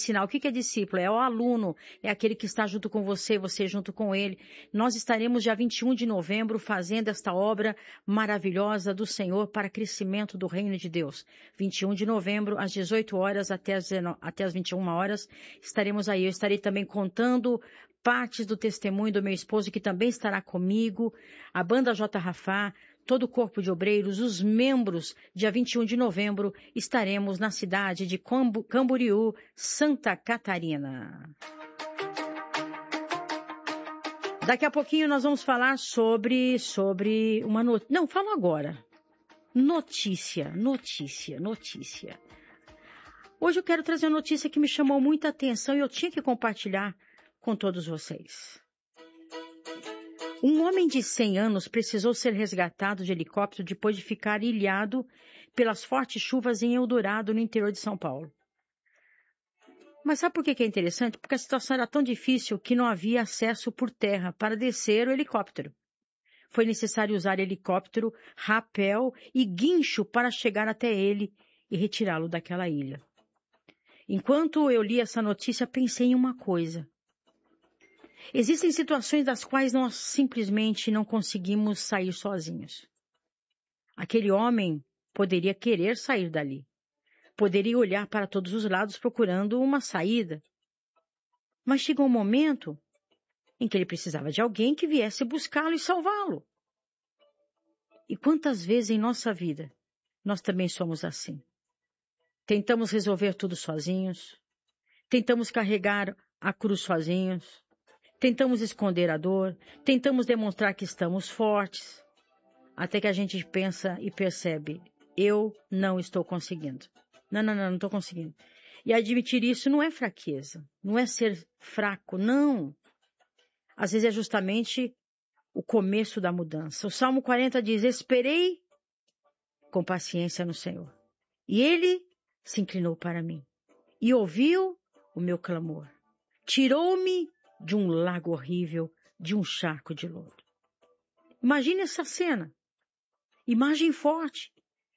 ensinar. O que é discípulo? É o aluno, é aquele que está junto com você, você junto com ele. Nós estaremos dia 21 de novembro fazendo esta obra maravilhosa do Senhor para crescimento do reino de Deus. 21 de novembro, às 18 horas até às 21 horas, estaremos aí. Eu estarei também contando partes do testemunho do meu esposo, que também estará comigo, a banda J. Rafá, todo o corpo de obreiros, os membros, dia 21 de novembro, estaremos na cidade de Camboriú, Santa Catarina. Daqui a pouquinho nós vamos falar sobre uma notícia. Não, falo agora. Notícia. Hoje eu quero trazer uma notícia que me chamou muita atenção e eu tinha que compartilhar com todos vocês. Um homem de 100 anos precisou ser resgatado de helicóptero depois de ficar ilhado pelas fortes chuvas em Eldorado, no interior de São Paulo. Mas sabe por que é interessante? Porque a situação era tão difícil que não havia acesso por terra para descer o helicóptero. Foi necessário usar helicóptero, rapel e guincho para chegar até ele e retirá-lo daquela ilha. Enquanto eu li essa notícia, pensei em uma coisa. Existem situações das quais nós simplesmente não conseguimos sair sozinhos. Aquele homem poderia querer sair dali. Poderia olhar para todos os lados procurando uma saída. Mas chegou um momento em que ele precisava de alguém que viesse buscá-lo e salvá-lo. E quantas vezes em nossa vida nós também somos assim? Tentamos resolver tudo sozinhos. Tentamos carregar a cruz sozinhos. Tentamos esconder a dor, tentamos demonstrar que estamos fortes, até que a gente pensa e percebe, eu não estou conseguindo. Não estou conseguindo. E admitir isso não é fraqueza, não é ser fraco, não. Às vezes é justamente o começo da mudança. O Salmo 40 diz, esperei com paciência no Senhor. E Ele se inclinou para mim e ouviu o meu clamor. Tirou-me de um lago horrível, de um charco de lodo. Imagine essa cena. Imagem forte.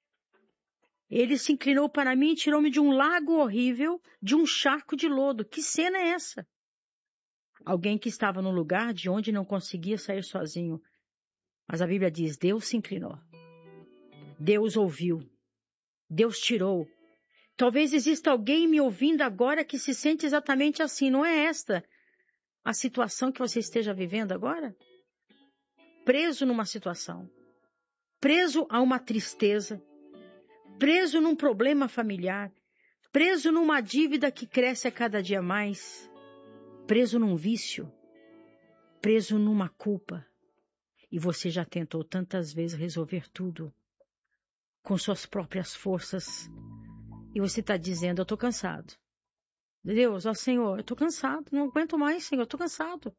Ele se inclinou para mim e tirou-me de um lago horrível, de um charco de lodo. Que cena é essa? Alguém que estava no lugar de onde não conseguia sair sozinho. Mas a Bíblia diz, Deus se inclinou. Deus ouviu. Deus tirou. Talvez exista alguém me ouvindo agora que se sente exatamente assim. Não é esta a situação que você esteja vivendo agora? Preso numa situação, preso a uma tristeza, preso num problema familiar, preso numa dívida que cresce a cada dia mais, preso num vício, preso numa culpa. E você já tentou tantas vezes resolver tudo com suas próprias forças. E você está dizendo, eu estou cansado. Deus, ó Senhor, eu estou cansado, não aguento mais, Senhor, eu estou cansado.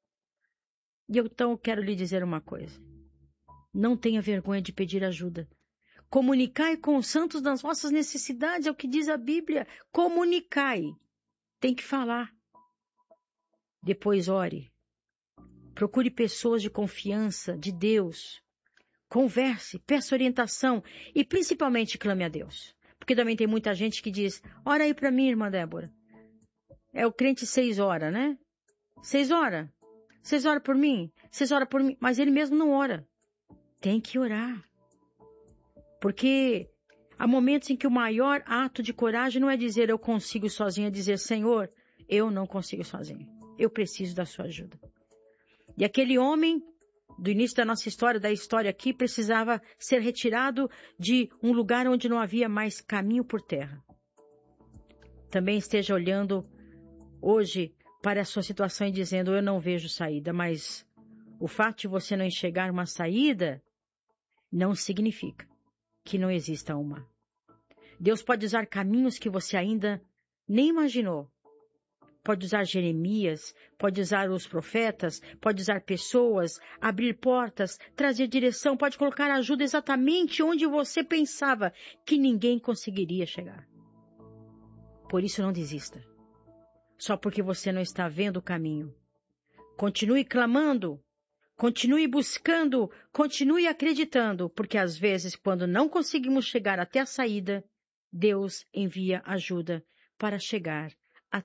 E então eu quero lhe dizer uma coisa. Não tenha vergonha de pedir ajuda. Comunicai com os santos das vossas necessidades, é o que diz a Bíblia. Comunicai. Tem que falar. Depois ore. Procure pessoas de confiança, de Deus. Converse, peça orientação e principalmente clame a Deus. Porque também tem muita gente que diz, ora aí para mim, irmã Débora. É o crente 6 horas, né? 6 horas. 6 horas por mim. 6 horas por mim. Mas ele mesmo não ora. Tem que orar. Porque há momentos em que o maior ato de coragem não é dizer eu consigo sozinho, é dizer, Senhor, eu não consigo sozinho. Eu preciso da sua ajuda. E aquele homem, do início da nossa história, da história aqui, precisava ser retirado de um lugar onde não havia mais caminho por terra. Também esteja olhando hoje para a sua situação e dizendo, eu não vejo saída, mas o fato de você não enxergar uma saída não significa que não exista uma. Deus pode usar caminhos que você ainda nem imaginou. Pode usar Jeremias, pode usar os profetas, pode usar pessoas, abrir portas, trazer direção, pode colocar ajuda exatamente onde você pensava que ninguém conseguiria chegar. Por isso não desista. Só porque você não está vendo o caminho. Continue clamando, continue buscando, continue acreditando, porque às vezes, quando não conseguimos chegar até a saída, Deus envia ajuda para chegar